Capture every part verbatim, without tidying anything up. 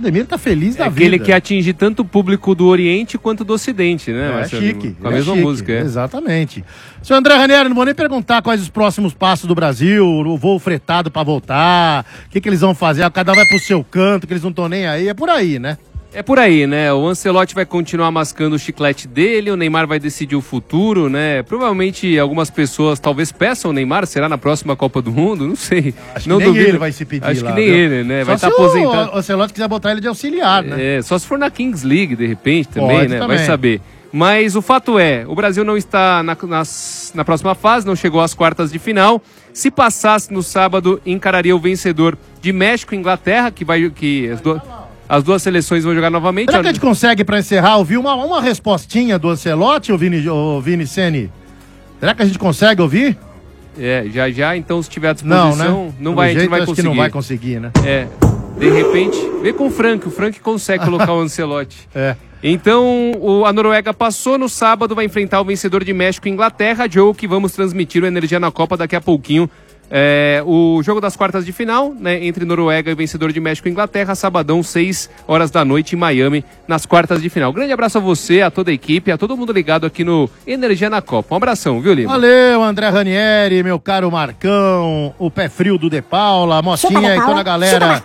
Ademir tá feliz da é vida. Que ele quer atingir tanto o público do Oriente quanto do Ocidente, né? É chique. Com a mesma é chique, música, é. Exatamente. Senhor André Ranieri, não vou nem perguntar quais os próximos passos do Brasil, o voo fretado pra voltar, o que, que eles vão fazer, cada um vai pro seu canto, que eles não estão nem aí, é por aí, né? É por aí, né? O Ancelotti vai continuar mascando o chiclete dele, o Neymar vai decidir o futuro, né? Provavelmente algumas pessoas talvez peçam o Neymar, será na próxima Copa do Mundo? Não sei. Acho não que nem duvido. ele vai se pedir Acho lá, que nem viu? ele, né? Só vai estar tá aposentado. O Ancelotti quiser botar ele de auxiliar, né? É, só se for na Kings League, de repente, também, Pode né? também. Vai saber. Mas o fato é, o Brasil não está na, nas, na próxima fase, não chegou às quartas de final. Se passasse no sábado, encararia o vencedor de México e Inglaterra, que vai... Que as duas... As duas seleções vão jogar novamente. Será que a gente consegue, pra encerrar, ouvir uma, uma respostinha do Ancelotti, ô Vini, ô Vini Ceni? Será que a gente consegue ouvir? É, já já, então se tiver à disposição, não, né? não vai, a gente não vai acho conseguir. que não vai conseguir, né? É, de repente, vê com o Frank, o Frank consegue colocar o Ancelotti. É. Então, o, a Noruega passou no sábado, vai enfrentar o vencedor de México e Inglaterra, jogo que vamos transmitir o Energia na Copa daqui a pouquinho. É, o jogo das quartas de final, né, entre Noruega e vencedor de México e Inglaterra, sabadão, seis horas da noite em Miami, nas quartas de final. Grande abraço a você, a toda a equipe, a todo mundo ligado aqui no Energia na Copa. Um abração, viu, Lima? Valeu, André Ranieri, meu caro Marcão, o pé frio do De Paula, a Motinha e toda a galera.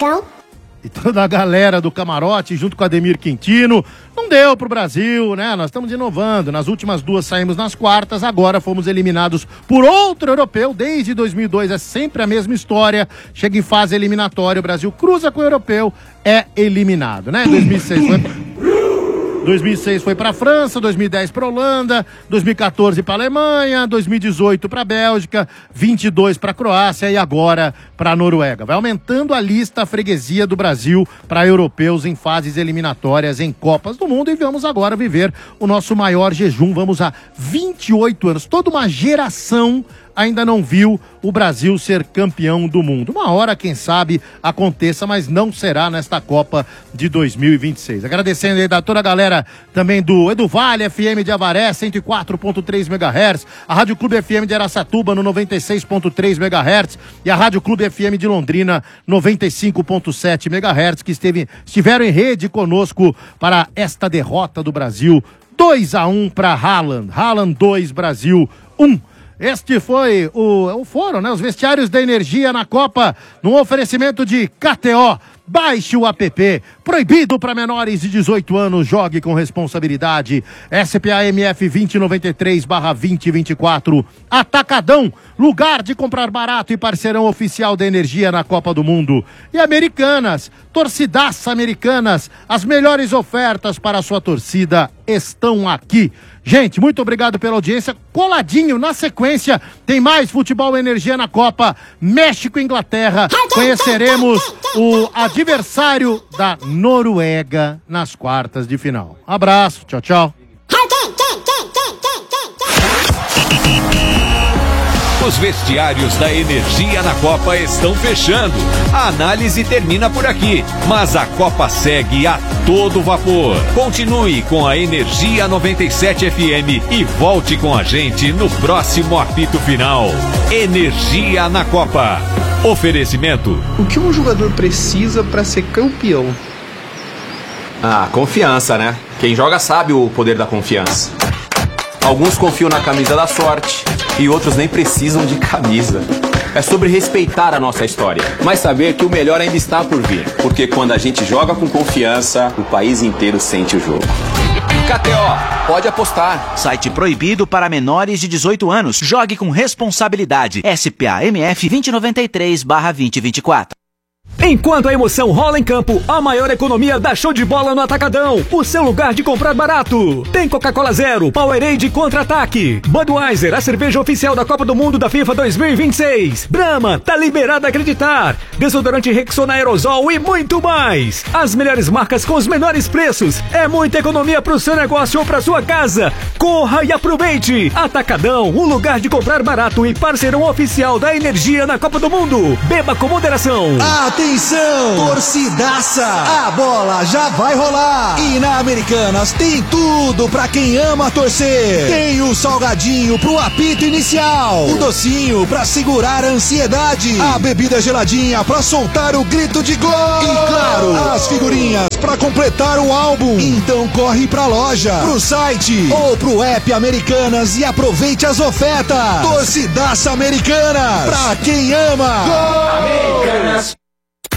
E toda a galera do camarote, junto com Ademir Quintino. Não deu pro Brasil, né? Nós estamos inovando. Nas últimas duas saímos nas quartas, agora fomos eliminados por outro europeu. Desde dois mil e dois é sempre a mesma história. Chega em fase eliminatória, o Brasil cruza com o europeu, é eliminado, né? dois mil e seis foi... dois mil e seis foi para a França, dois mil e dez para a Holanda, dois mil e quatorze para a Alemanha, dois mil e dezoito para a Bélgica, vinte e dois para a Croácia e agora para a Noruega. Vai aumentando a lista, a freguesia do Brasil para europeus em fases eliminatórias em Copas do Mundo e vamos agora viver o nosso maior jejum. Vamos a vinte e oito anos, toda uma geração ainda não viu o Brasil ser campeão do mundo. Uma hora, quem sabe, aconteça, mas não será nesta Copa de dois mil e vinte e seis. Agradecendo aí da toda a galera também do Edu Vale, F M de Avaré, cento e quatro ponto três megahertz, a Rádio Clube F M de Araçatuba no noventa e seis ponto três megahertz e a Rádio Clube F M de Londrina noventa e cinco ponto sete megahertz, que esteve, estiveram em rede conosco para esta derrota do Brasil. dois a um para Haaland. Haaland dois, Brasil um. Este foi o, o fórum, né? Os vestiários da Energia na Copa, num oferecimento de K T O. Baixe o app. Proibido para menores de dezoito anos. Jogue com responsabilidade. S P A M F vinte noventa e três barra vinte vinte e quatro. Atacadão. Lugar de comprar barato e parceirão oficial da Energia na Copa do Mundo. E Americanas. Torcidaça Americanas. As melhores ofertas para a sua torcida estão aqui. Gente, muito obrigado pela audiência. Coladinho, na sequência, tem mais Futebol Energia na Copa. México e Inglaterra. Conheceremos o adversário da Noruega nas quartas de final. Abraço, tchau, tchau. Os vestiários da Energia na Copa estão fechando. A análise termina por aqui, mas a Copa segue a todo vapor. Continue com a Energia noventa e sete F M e volte com a gente no próximo apito final. Energia na Copa. Oferecimento. O que um jogador precisa para ser campeão? Ah, confiança, né? Quem joga sabe o poder da confiança. Alguns confiam na camisa da sorte e outros nem precisam de camisa. É sobre respeitar a nossa história, mas saber que o melhor ainda está por vir. Porque quando a gente joga com confiança, o país inteiro sente o jogo. K T O, pode apostar. Site proibido para menores de dezoito anos. Jogue com responsabilidade. S P A M F vinte noventa e três barra vinte vinte e quatro. Enquanto a emoção rola em campo, a maior economia dá show de bola no Atacadão. O seu lugar de comprar barato. Tem Coca-Cola Zero, Powerade Contra-Ataque, Budweiser, a cerveja oficial da Copa do Mundo da FIFA dois mil e vinte e seis. Brahma, tá liberado a acreditar. Desodorante Rexona Aerosol e muito mais. As melhores marcas com os menores preços. É muita economia pro seu negócio ou pra sua casa. Corra e aproveite. Atacadão, o lugar de comprar barato e parceirão oficial da Energia na Copa do Mundo. Beba com moderação. Atenção, torcidaça, a bola já vai rolar e na Americanas tem tudo pra quem ama torcer. Tem o salgadinho pro apito inicial, o docinho pra segurar a ansiedade, a bebida geladinha pra soltar o grito de gol e claro, as figurinhas pra completar o álbum. Então corre pra loja, pro site ou pro app Americanas e aproveite as ofertas. Torcidaça Americanas, pra quem ama. Gol! Americanas.